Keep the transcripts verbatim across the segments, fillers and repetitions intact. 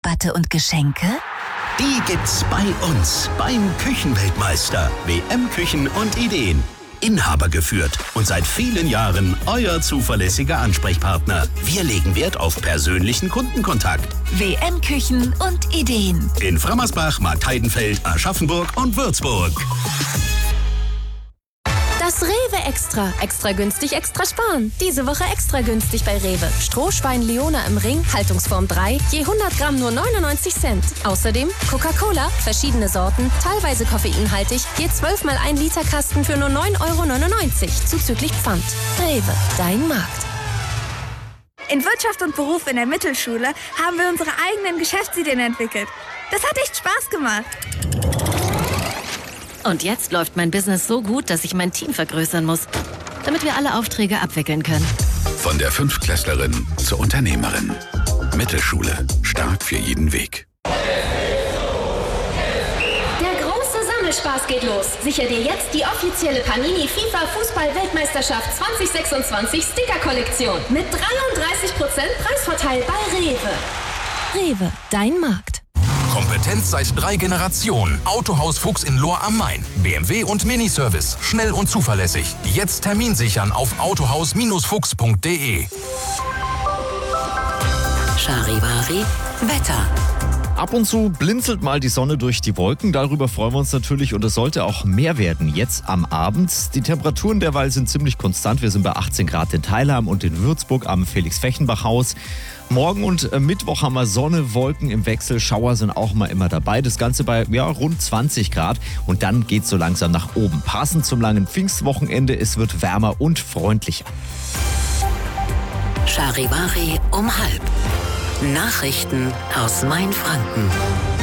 Rabatte und Geschenke? Die gibt's bei uns beim Küchenweltmeister. W M-Küchen und Ideen. Inhaber geführt und seit vielen Jahren euer zuverlässiger Ansprechpartner. Wir legen Wert auf persönlichen Kundenkontakt. W M-Küchen und Ideen. In Frammersbach, Marktheidenfeld, Aschaffenburg und Würzburg. Das Rewe Extra. Extra günstig, extra sparen. Diese Woche extra günstig bei Rewe. Strohschwein Leona im Ring, Haltungsform drei, je hundert Gramm nur neunundneunzig Cent. Außerdem Coca-Cola, verschiedene Sorten, teilweise koffeinhaltig, je zwölf mal ein Liter Kasten für nur neun Euro neunundneunzig, zuzüglich Pfand. Rewe, dein Markt. In Wirtschaft und Beruf in der Mittelschule haben wir unsere eigenen Geschäftsideen entwickelt. Das hat echt Spaß gemacht. Und jetzt läuft mein Business so gut, dass ich mein Team vergrößern muss, damit wir alle Aufträge abwickeln können. Von der Fünftklässlerin zur Unternehmerin. Mittelschule. Stark für jeden Weg. Der große Sammelspaß geht los. Sicher dir jetzt die offizielle Panini FIFA Fußball-Weltmeisterschaft zwanzig sechsundzwanzig Sticker-Kollektion. Mit dreiunddreißig Prozent Preisvorteil bei Rewe. Rewe, dein Markt. Kompetenz seit drei Generationen. Autohaus Fuchs in Lohr am Main. B M W und Miniservice. Schnell und zuverlässig. Jetzt Termin sichern auf autohaus Fuchs punkt de. Charivari Wetter. Ab und zu blinzelt mal die Sonne durch die Wolken. Darüber freuen wir uns natürlich und es sollte auch mehr werden jetzt am Abend. Die Temperaturen derweil sind ziemlich konstant. Wir sind bei achtzehn Grad in Theilheim und in Würzburg am Felix-Fechenbach-Haus. Morgen und Mittwoch haben wir Sonne, Wolken im Wechsel. Schauer sind auch mal immer dabei. Das Ganze bei ja, rund zwanzig Grad. Und dann geht es so langsam nach oben. Passend zum langen Pfingstwochenende. Es wird wärmer und freundlicher. Charivari um halb. Nachrichten aus Mainfranken.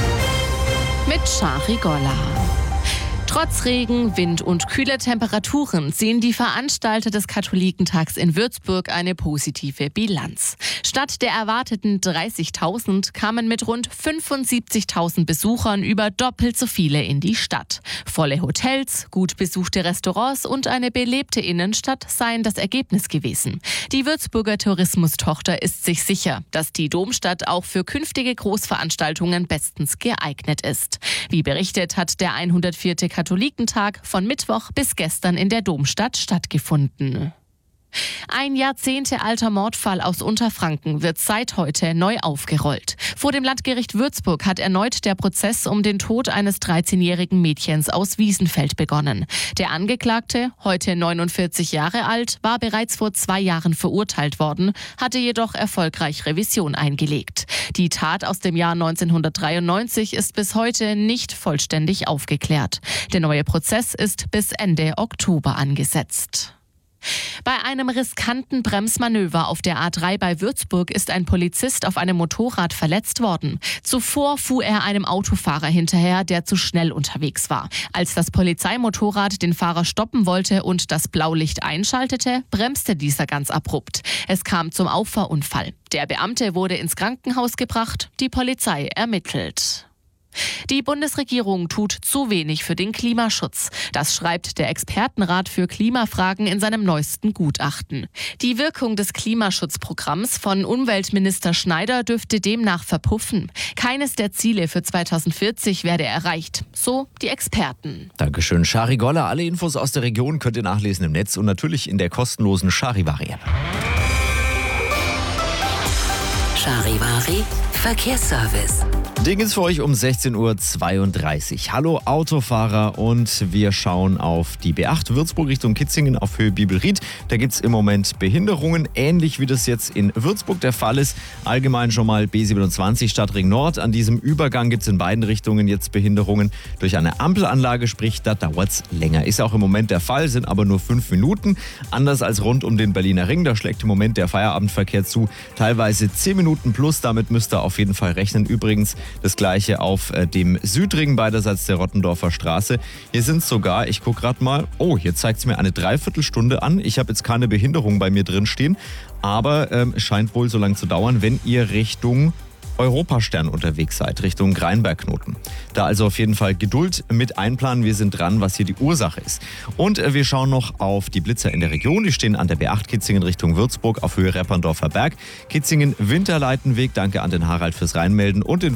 Mit Shari Golla. Trotz Regen, Wind und kühler Temperaturen sehen die Veranstalter des Katholikentags in Würzburg eine positive Bilanz. Statt der erwarteten dreißigtausend kamen mit rund fünfundsiebzigtausend Besuchern über doppelt so viele in die Stadt. Volle Hotels, gut besuchte Restaurants und eine belebte Innenstadt seien das Ergebnis gewesen. Die Würzburger Tourismustochter ist sich sicher, dass die Domstadt auch für künftige Großveranstaltungen bestens geeignet ist. Wie berichtet, hat der hundertvierte Katholikentag von Mittwoch bis gestern in der Domstadt stattgefunden. Ein jahrzehntealter Mordfall aus Unterfranken wird seit heute neu aufgerollt. Vor dem Landgericht Würzburg hat erneut der Prozess um den Tod eines dreizehnjährigen Mädchens aus Wiesenfeld begonnen. Der Angeklagte, heute neunundvierzig Jahre alt, war bereits vor zwei Jahren verurteilt worden, hatte jedoch erfolgreich Revision eingelegt. Die Tat aus dem Jahr neunzehnhundertdreiundneunzig ist bis heute nicht vollständig aufgeklärt. Der neue Prozess ist bis Ende Oktober angesetzt. Bei einem riskanten Bremsmanöver auf der A drei bei Würzburg ist ein Polizist auf einem Motorrad verletzt worden. Zuvor fuhr er einem Autofahrer hinterher, der zu schnell unterwegs war. Als das Polizeimotorrad den Fahrer stoppen wollte und das Blaulicht einschaltete, bremste dieser ganz abrupt. Es kam zum Auffahrunfall. Der Beamte wurde ins Krankenhaus gebracht, die Polizei ermittelt. Die Bundesregierung tut zu wenig für den Klimaschutz. Das schreibt der Expertenrat für Klimafragen in seinem neuesten Gutachten. Die Wirkung des Klimaschutzprogramms von Umweltminister Schneider dürfte demnach verpuffen. Keines der Ziele für zweitausendvierzig werde erreicht, so die Experten. Dankeschön, Shari Golla. Alle Infos aus der Region könnt ihr nachlesen im Netz und natürlich in der kostenlosen Charivari-App. Charivari Verkehrsservice. Den geht's für euch um sechzehn Uhr zweiunddreißig. Hallo Autofahrer und wir schauen auf die B acht Würzburg Richtung Kitzingen auf Höhe Bibelried. Da gibt's im Moment Behinderungen, ähnlich wie das jetzt in Würzburg der Fall ist. Allgemein schon mal B siebenundzwanzig Stadtring Nord. An diesem Übergang gibt's in beiden Richtungen jetzt Behinderungen durch eine Ampelanlage, sprich da dauert's länger. Ist auch im Moment der Fall, sind aber nur fünf Minuten. Anders als rund um den Berliner Ring, da schlägt im Moment der Feierabendverkehr zu. Teilweise zehn Minuten plus, damit müsst ihr auf jeden Fall rechnen. Übrigens das gleiche auf dem Südring beiderseits der Rottendorfer Straße. Hier sind es sogar, ich gucke gerade mal, oh, hier zeigt es mir eine Dreiviertelstunde an. Ich habe jetzt keine Behinderung bei mir drin stehen, aber ähm, es scheint wohl so lange zu dauern, wenn ihr Richtung Europastern unterwegs seid, Richtung Rheinbergknoten. Da also auf jeden Fall Geduld mit einplanen. Wir sind dran, was hier die Ursache ist. Und wir schauen noch auf die Blitzer in der Region. Die stehen an der B acht Kitzingen Richtung Würzburg auf Höhe Repperndorfer Berg. Kitzingen Winterleitenweg. Danke an den Harald fürs Reinmelden. Und in